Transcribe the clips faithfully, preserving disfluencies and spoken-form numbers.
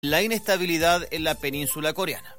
la inestabilidad en la península coreana.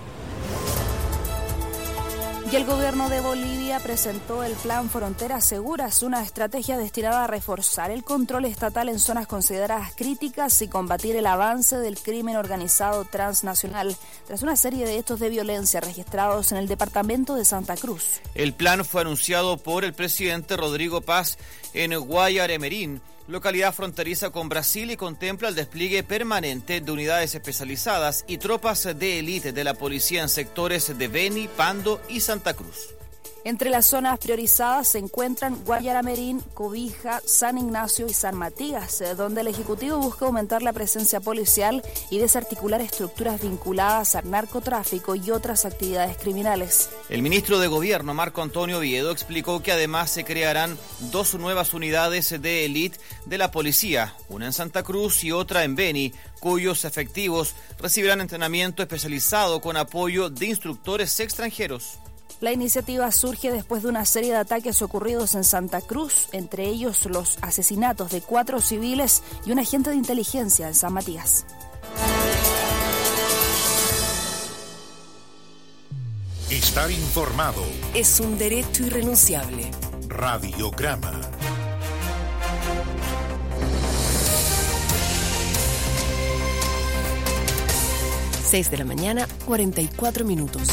Y el gobierno de Bolivia presentó el Plan Fronteras Seguras, una estrategia destinada a reforzar el control estatal en zonas consideradas críticas y combatir el avance del crimen organizado transnacional, tras una serie de hechos de violencia registrados en el departamento de Santa Cruz. El plan fue anunciado por el presidente Rodrigo Paz en Guayaremerín, localidad fronteriza con Brasil, y contempla el despliegue permanente de unidades especializadas y tropas de élite de la policía en sectores de Beni, Pando y Santa Cruz. Entre las zonas priorizadas se encuentran Guayaremerín, Cobija, San Ignacio y San Matías, donde el Ejecutivo busca aumentar la presencia policial y desarticular estructuras vinculadas al narcotráfico y otras actividades criminales. El ministro de Gobierno, Marco Antonio Oviedo, explicó que además se crearán dos nuevas unidades de élite de la policía, una en Santa Cruz y otra en Beni, cuyos efectivos recibirán entrenamiento especializado con apoyo de instructores extranjeros. La iniciativa surge después de una serie de ataques ocurridos en Santa Cruz, entre ellos los asesinatos de cuatro civiles y un agente de inteligencia en San Matías. Estar informado es un derecho irrenunciable. Radiograma. seis de la mañana, cuarenta y cuatro minutos.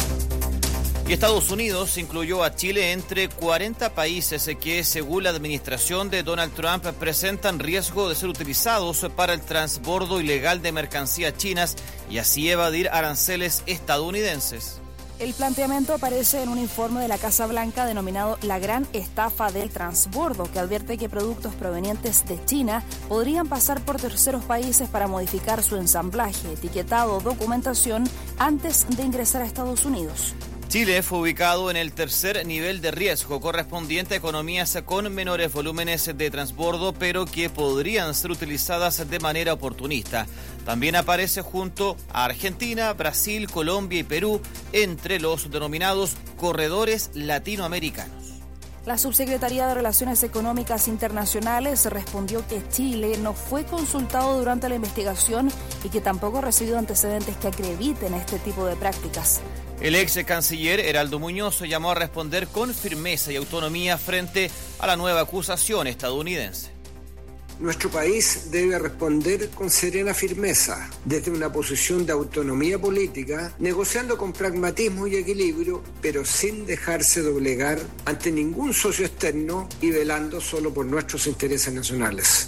Y Estados Unidos incluyó a Chile entre cuarenta países que, según la administración de Donald Trump, presentan riesgo de ser utilizados para el transbordo ilegal de mercancías chinas y así evadir aranceles estadounidenses. El planteamiento aparece en un informe de la Casa Blanca denominado La Gran Estafa del Transbordo, que advierte que productos provenientes de China podrían pasar por terceros países para modificar su ensamblaje, etiquetado o documentación antes de ingresar a Estados Unidos. Chile fue ubicado en el tercer nivel de riesgo correspondiente a economías con menores volúmenes de transbordo, pero que podrían ser utilizadas de manera oportunista. También aparece junto a Argentina, Brasil, Colombia y Perú entre los denominados corredores latinoamericanos. La Subsecretaría de Relaciones Económicas Internacionales respondió que Chile no fue consultado durante la investigación y que tampoco ha recibido antecedentes que acrediten este tipo de prácticas. El ex canciller Heraldo Muñoz llamó a responder con firmeza y autonomía frente a la nueva acusación estadounidense. Nuestro país debe responder con serena firmeza, desde una posición de autonomía política, negociando con pragmatismo y equilibrio, pero sin dejarse doblegar ante ningún socio externo y velando solo por nuestros intereses nacionales.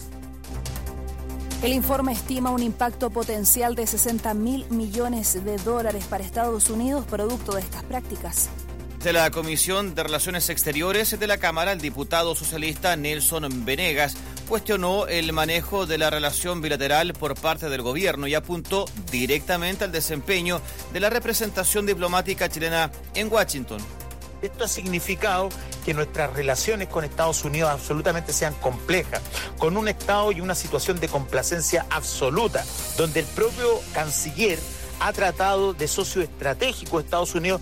El informe estima un impacto potencial de sesenta mil millones de dólares para Estados Unidos producto de estas prácticas. De la Comisión de Relaciones Exteriores de la Cámara, el diputado socialista Nelson Venegas cuestionó el manejo de la relación bilateral por parte del gobierno y apuntó directamente al desempeño de la representación diplomática chilena en Washington. Esto ha significado que nuestras relaciones con Estados Unidos absolutamente sean complejas, con un estado y una situación de complacencia absoluta, donde el propio canciller ha tratado de socio estratégico de Estados Unidos.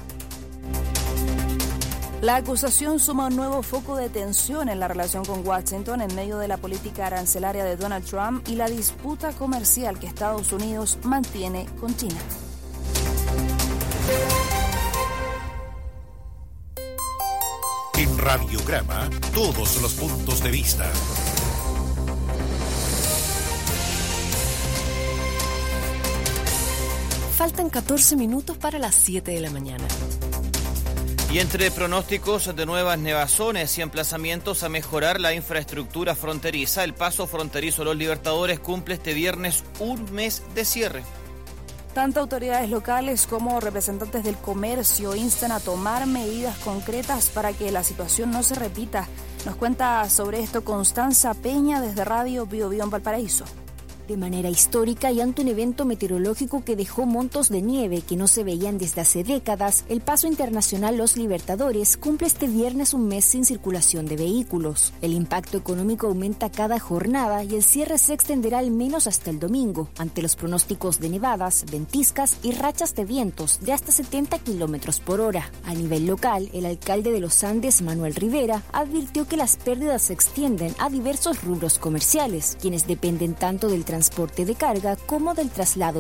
La acusación suma un nuevo foco de tensión en la relación con Washington en medio de la política arancelaria de Donald Trump y la disputa comercial que Estados Unidos mantiene con China. En Radiograma, todos los puntos de vista. Faltan catorce minutos para las siete de la mañana. Y entre pronósticos de nuevas nevazones y emplazamientos a mejorar la infraestructura fronteriza, el paso fronterizo Los Libertadores cumple este viernes un mes de cierre. Tanto autoridades locales como representantes del comercio instan a tomar medidas concretas para que la situación no se repita. Nos cuenta sobre esto Constanza Peña desde Radio Bio Bio en Valparaíso. De manera histórica y ante un evento meteorológico que dejó montos de nieve que no se veían desde hace décadas, el paso internacional Los Libertadores cumple este viernes un mes sin circulación de vehículos. El impacto económico aumenta cada jornada y el cierre se extenderá al menos hasta el domingo, ante los pronósticos de nevadas, ventiscas y rachas de vientos de hasta setenta kilómetros por hora. A nivel local, el alcalde de Los Andes, Manuel Rivera, advirtió que las pérdidas se extienden a diversos rubros comerciales, quienes dependen tanto del transporte de carga como del traslado